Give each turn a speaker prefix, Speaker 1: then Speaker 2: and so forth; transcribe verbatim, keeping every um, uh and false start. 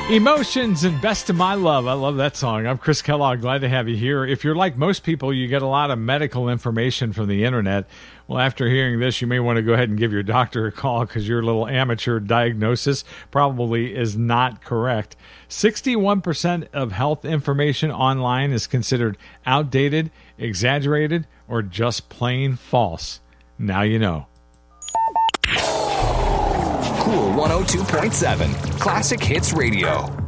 Speaker 1: Emotions and Best of My Love. I love that song. I'm Chris Kellogg. Glad to have you here. If you're like most people, you get a lot of medical information from the internet. Well, after hearing this, you may want to go ahead and give your doctor a call because your little amateur diagnosis probably is not correct. sixty-one percent of health information online is considered outdated, exaggerated, or just plain false. Now you know.
Speaker 2: Cool one oh two point seven, Classic Hits Radio.